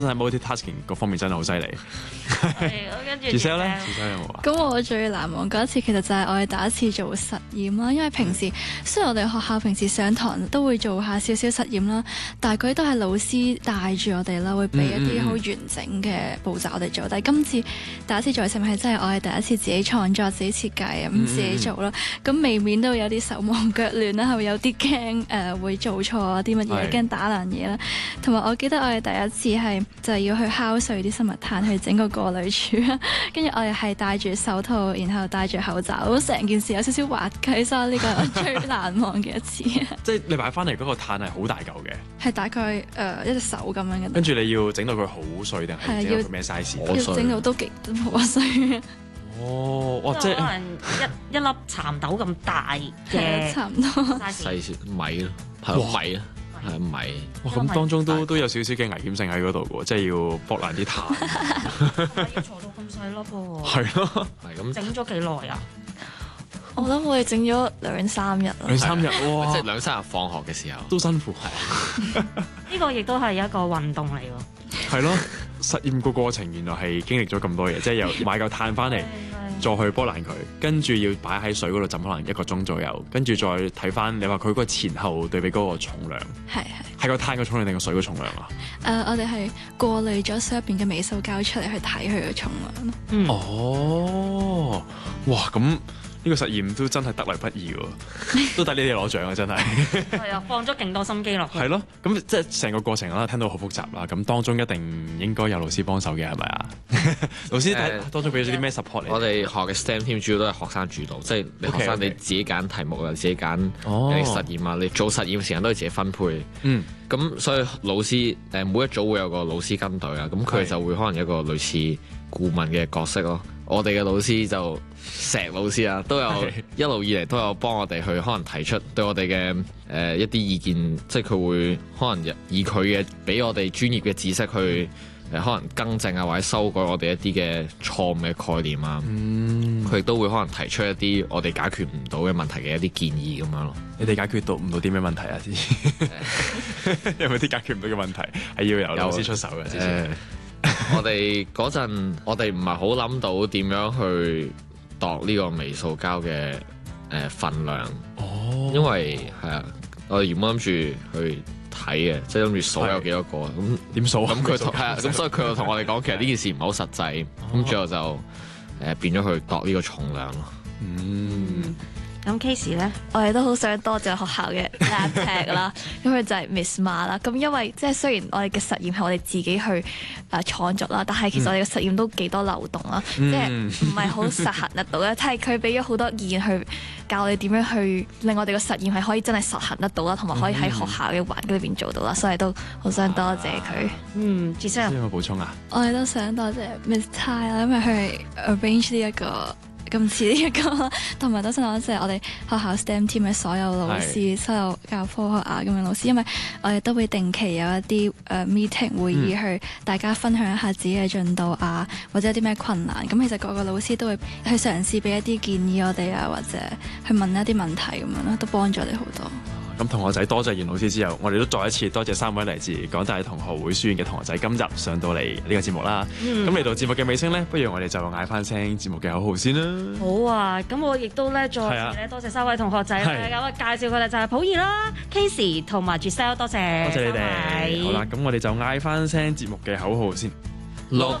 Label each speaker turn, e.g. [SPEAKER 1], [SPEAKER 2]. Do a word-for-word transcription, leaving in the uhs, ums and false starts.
[SPEAKER 1] 真係 multi-tasking 各方面真係好犀利。
[SPEAKER 2] 跟住
[SPEAKER 1] Giselle 咧 ，Giselle 有冇啊？
[SPEAKER 3] 咁我最難忘嗰一次其實就係我哋第一次做實驗啦，因為平時雖然我哋學校平時上堂都會做下少少實驗啦，但係佢都係老師帶住我哋啦，會俾一啲好完整嘅步驟我哋做。但係今次第一次做實驗係真係我係第一次自己創作、自己設計咁自己做啦，咁未免都有啲手忙腳亂啦，係會有啲驚誒會做錯啊啲乜嘢，驚打爛嘢啦。同埋我記得我哋第一次係就係要去敲碎啲生物炭去整個過濾柱啦，跟住我哋係戴住手套，然後戴住口罩，咁成件事有少少滑稽，所以呢個最難忘嘅一次。
[SPEAKER 1] 即係你買翻嚟嗰個炭係好大嚿嘅，
[SPEAKER 3] 係大概誒、呃、一隻手咁樣嘅。
[SPEAKER 1] 跟住你要整到佢好碎定係整到佢咩 size？
[SPEAKER 3] 要整到都幾好碎嘅。
[SPEAKER 1] 哦，哇！即係
[SPEAKER 2] 可能一一粒蠶豆咁大嘅，
[SPEAKER 3] 差唔多。
[SPEAKER 4] 細少米咯，係米啊。係米，
[SPEAKER 1] 哇！咁當中都都有少少嘅危險性喺嗰度喎，即係要剝爛啲炭，
[SPEAKER 2] 要坐到咁細粒喎。
[SPEAKER 1] 係咯，
[SPEAKER 4] 係咁
[SPEAKER 2] 整咗幾耐啊？
[SPEAKER 3] 我諗我哋整咗兩三日啦，
[SPEAKER 1] 兩三日哇！
[SPEAKER 4] 即係兩三日放學嘅時候
[SPEAKER 1] 都辛苦，係
[SPEAKER 2] 呢個亦都係一個運動嚟喎。
[SPEAKER 1] 係咯，實驗個過程原來係經歷咗咁多嘢，即係由買嚿炭翻嚟。再去剝爛佢，跟住要擺喺水嗰度浸可能一個鐘左右，跟住再睇翻你話佢嗰個前後對比嗰個重量，
[SPEAKER 3] 係係
[SPEAKER 1] 係個炭嘅重量定個水嘅重量啊？
[SPEAKER 3] 誒、uh, 我哋係過濾咗水入邊嘅微塑膠出嚟去睇佢嘅重量。
[SPEAKER 2] 嗯、
[SPEAKER 1] 哦，哇！咁呢個實驗都真係得來不易喎，都抵你哋攞獎啊！真係
[SPEAKER 2] 係啊，放咗勁多心機落去。
[SPEAKER 1] 係咯，咁即係成個過程啦，聽到好複雜啦。咁當中一定應該有老師幫手嘅，係咪啊？老師睇當中俾咗啲咩 support 你？
[SPEAKER 4] 我哋學嘅 STEM team 主要都係學生主導，即係你學生
[SPEAKER 1] Okay, okay.
[SPEAKER 4] 你自己揀題目啊，自己揀
[SPEAKER 1] 哦
[SPEAKER 4] 你實驗啊，你做實驗嘅時間都係自己分配。
[SPEAKER 1] 嗯，
[SPEAKER 4] 咁所以老師誒每一組會有個老師跟隊啊，咁佢就會可能有一個類似顧問嘅角色咯。我哋嘅老師就石老師啊，都有一路以嚟都有幫我哋去可能提出對我哋嘅誒一啲意見，即係佢會可能以佢嘅俾我哋專業嘅知識去誒可能更正啊，或者修改我哋一啲嘅錯誤嘅概念啊。
[SPEAKER 1] 嗯，
[SPEAKER 4] 佢亦都會可能提出一啲我哋解決唔到嘅問題嘅一啲建議咁樣咯。
[SPEAKER 1] 你哋解決到唔到啲咩問題啊？之前有冇啲解決唔到嘅問題係要由老師出手嘅？之前
[SPEAKER 4] 我哋嗰陣，我哋唔係好諗到點樣去度呢個微塑膠嘅誒份量。
[SPEAKER 1] 哦，
[SPEAKER 4] 因為係啊，我哋原本諗住去睇嘅，即係諗住數有幾多個咁
[SPEAKER 1] 點數啊？
[SPEAKER 4] 咁佢同係啊，咁所以佢又同我哋講，其實呢件事唔係好實際。咁最後就誒變咗去度呢個重量咯。
[SPEAKER 1] 嗯。
[SPEAKER 2] 咁 case 咧，
[SPEAKER 3] 我哋都好想多謝學校嘅 lab tech 啦，咁佢就係 Miss Ma 啦。咁因為即係雖然我哋嘅實驗係我哋自己去誒創作啦，但係其實我哋嘅實驗都幾多漏洞啦，
[SPEAKER 1] 嗯、
[SPEAKER 3] 即係唔係好實行得到咧。即係佢俾咗好多意見去教我哋點樣去令我哋嘅實驗係可以真係實行得到啦，同埋可以喺學校嘅環境裏邊做到啦。所以都好想多謝佢。
[SPEAKER 2] 嗯，Giselle
[SPEAKER 1] 有冇補充啊？
[SPEAKER 3] 我哋都想多謝 Miss Tai 啦，因為佢係 arrange 呢一個。今次呢一個，同埋都想多謝我哋學校 STEM team 嘅所有老師，所有教科學啊咁樣老師，因為我哋都會定期有一啲誒、uh, meeting 會議去大家分享一下自己嘅進度啊，或者有啲咩困難。咁其實個個老師都會去嘗試俾一啲建議我哋啊，或者去問一啲問題咁樣咯，都幫咗我哋好多。
[SPEAKER 1] 咁同學仔多謝完老師之後，我哋都再一次多謝三位嚟自港大同學會書院嘅同學仔今集上到嚟呢個節目啦。咁嚟、嗯、到節目嘅尾聲呢，不如我哋就嗌翻聲節目嘅口號先啦。
[SPEAKER 2] 好啊，咁我亦都咧再次咧多謝三位同學仔啦。咁啊介紹佢哋就係普兒啦、Casey 同埋 Giselle，多謝。
[SPEAKER 1] 多謝你哋。好啦，咁我哋就嗌翻聲節目嘅口號先。
[SPEAKER 4] 六